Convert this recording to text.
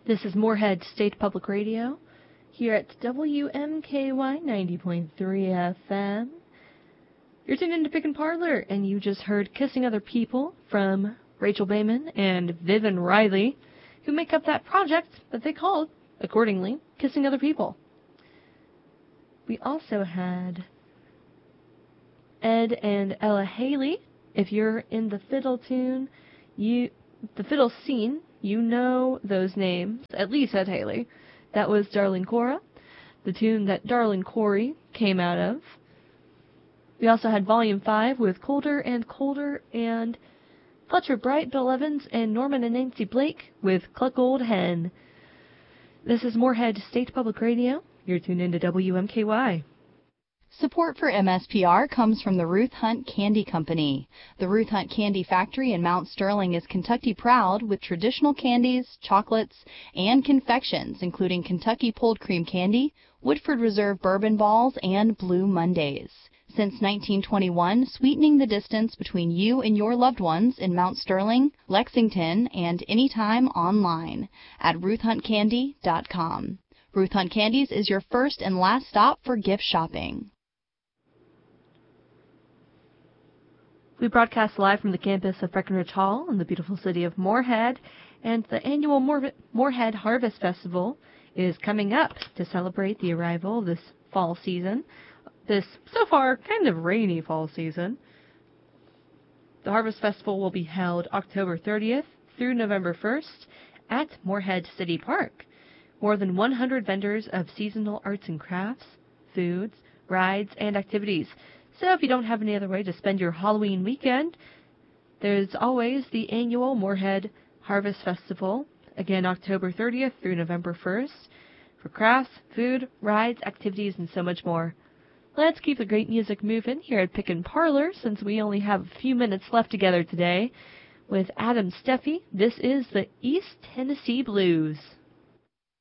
This is Moorhead State Public Radio here at WMKY 90.3 FM. You're tuned into Pick and Parlor, and you just heard Kissing Other People from Rachel Bayman and Vivian Riley, who make up that project that they called, accordingly, Kissing Other People. We also had Ed and Ella Haley. If you're in the fiddle tune, the fiddle scene, you know those names, at least Ed Haley. That was Darling Cora, the tune that Darling Corey came out of. We also had Volume 5 with Colder and Colder and Fletcher Bright, Bill Evans, and Norman and Nancy Blake with Cluck Old Hen. This is Moorhead State Public Radio. You're tuned into WMKY. Support for MSPR comes from the Ruth Hunt Candy Company. The Ruth Hunt Candy Factory in Mount Sterling is Kentucky proud with traditional candies, chocolates, and confections, including Kentucky Pulled Cream Candy, Woodford Reserve Bourbon Balls, and Blue Mondays. Since 1921, sweetening the distance between you and your loved ones in Mount Sterling, Lexington, and anytime online at RuthHuntCandy.com. Ruth Hunt Candies is your first and last stop for gift shopping. We broadcast live from the campus of Breckenridge Hall in the beautiful city of Moorhead, and the annual Moorhead Harvest Festival is coming up to celebrate the arrival of this fall season, this so far kind of rainy fall season. The Harvest Festival will be held October 30th through November 1st at Moorhead City Park. More than 100 vendors of seasonal arts and crafts, foods, rides, and activities. So if you don't have any other way to spend your Halloween weekend, there's always the annual Moorhead Harvest Festival, again October 30th through November 1st, for crafts, food, rides, activities, and so much more. Let's keep the great music moving here at Pick and Parlor, since we only have a few minutes left together today. With Adam Steffi, this is the East Tennessee Blues.